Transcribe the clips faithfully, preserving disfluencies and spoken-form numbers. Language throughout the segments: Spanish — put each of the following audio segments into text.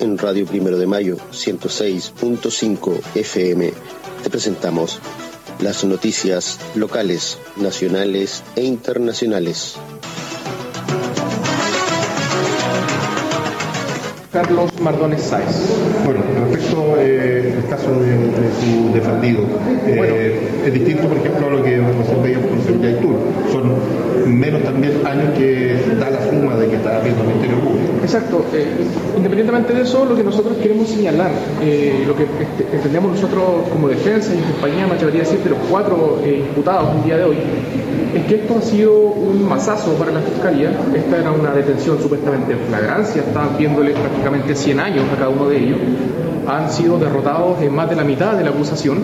en Radio Primero de Mayo, ciento seis punto cinco F M, te presentamos las noticias locales, nacionales e internacionales. Carlos Mardones Sáez. Bueno, respecto eh, al caso de, de su defendido, eh, bueno, es distinto, por ejemplo, a lo que recién veíamos con Seguridad y Tour. Son menos también años que da la suma de que está habiendo el Ministerio Público. Exacto. Eh, independientemente de eso, lo que nosotros queremos señalar, eh, lo que este, entendemos nosotros como defensa y en compañía, me atrevería a decir, de los cuatro eh, imputados el día de hoy, es que esto ha sido un masazo para la Fiscalía. Esta era una detención supuestamente en flagrancia, estaban viéndole prácticamente cien años a cada uno de ellos. Han sido derrotados en más de la mitad de la acusación.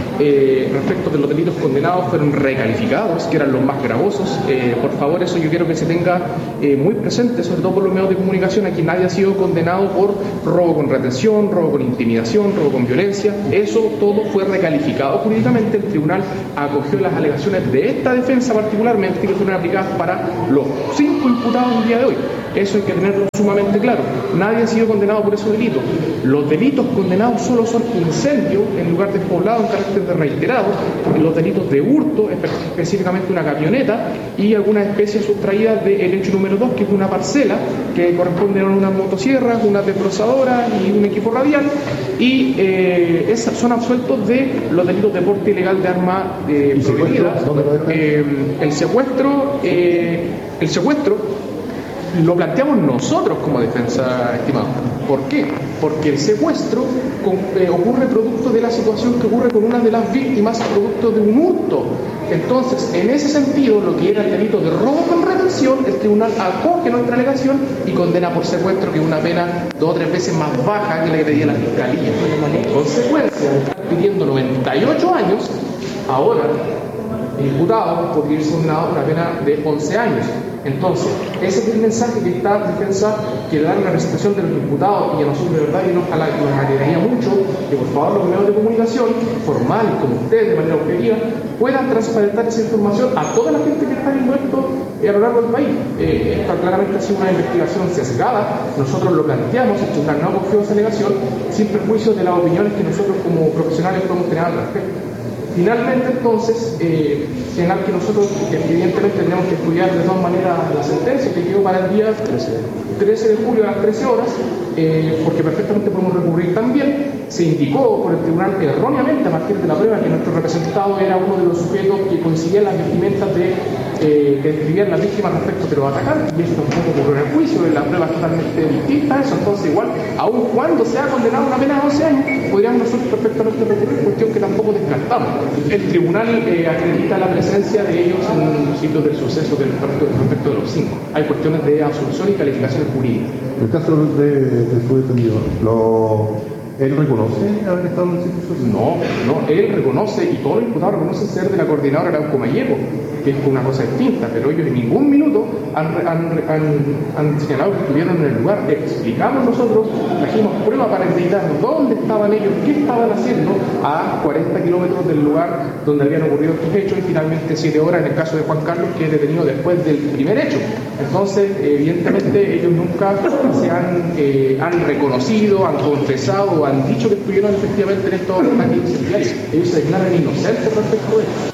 Eh, respecto de los delitos condenados, fueron recalificados, que eran los más gravosos. Eh, por favor, eso yo quiero que se tenga eh, muy presente, sobre todo por los medios de comunicación. Aquí nadie ha sido condenado por robo con retención, robo con intimidación, robo con violencia. Eso todo fue recalificado jurídicamente. El tribunal acogió las alegaciones de esta defensa particularmente, que fueron aplicadas para los cinco imputados el día de hoy. Eso hay que tenerlo sumamente claro. Nadie ha sido condenado por esos delitos. Los delitos condenados solo son incendio en lugar despoblado en carácter de reiterado, los delitos de hurto, específicamente una camioneta, y algunas especies sustraídas del hecho número dos, que es una parcela que corresponde a unas motosierras, una desbrozadoras y un equipo radial, y eh, esas son absueltos de los delitos de porte ilegal de arma eh, prohibida. Eh, el secuestro, eh, el secuestro lo planteamos nosotros como defensa, estimado. ¿Por qué? Porque el secuestro con, eh, ocurre producto de la situación que ocurre con una de las víctimas, producto de un hurto. Entonces, en ese sentido, lo que era el delito de robo con retención, el tribunal acoge nuestra alegación y condena por secuestro, que es una pena dos o tres veces más baja que la que pedía la Fiscalía. En consecuencia, pidiendo noventa y ocho años, ahora el imputado podría irse a una pena de once años. Entonces, ese es el mensaje que esta defensa quiere dar a la representación de los imputados, y a nosotros de verdad y nos, nos agradaría mucho que por favor los medios de comunicación formales como ustedes, de manera objetiva, puedan transparentar esa información a toda la gente que está viendo esto eh, a lo largo del país. Eh, esta claramente ha sido una investigación sesgada, nosotros lo planteamos, el tribunal no acogió esa alegación sin perjuicio de las opiniones que nosotros como profesionales podemos tener al respecto. Finalmente, entonces, eh, señalar que nosotros evidentemente tenemos que estudiar de todas maneras la sentencia que quedó para el día trece de julio a las trece horas, eh, porque perfectamente podemos recurrir también. Se indicó por el tribunal erróneamente, a partir de la prueba, que nuestro representado era uno de los sujetos que coincidía las vestimentas de, eh, que describían las víctimas respecto de los atacantes, y eso tampoco ocurrió en el juicio. La prueba es totalmente distinta a eso. Entonces, igual, aun cuando se ha condenado una pena de once años, podríamos nosotros perfectamente recurrir, cuestión que tampoco descartamos. El tribunal eh, acredita la presencia de ellos en los sitios del suceso del respecto de los cinco. Hay cuestiones de absolución y calificaciones jurídicas. El caso de, de su defendido, ¿lo, ¿él reconoce haber estado en el sitio? No, no, él reconoce, y todos los imputados reconocen ser de la coordinadora Arauco Mayeco, que es una cosa distinta, pero ellos en ningún minuto han, han, han, han señalado que estuvieron en el lugar. Explicamos nosotros, trajimos prueba para acreditar dónde estaban ellos, qué estaban haciendo a cuarenta kilómetros del lugar donde habían ocurrido estos hechos, y finalmente siete horas en el caso de Juan Carlos, que es detenido después del primer hecho. Entonces, evidentemente, ellos nunca se han, eh, han reconocido, han confesado o han dicho que estuvieron efectivamente en estos ataques incendiarios. Ellos se declaran inocentes respecto de esto.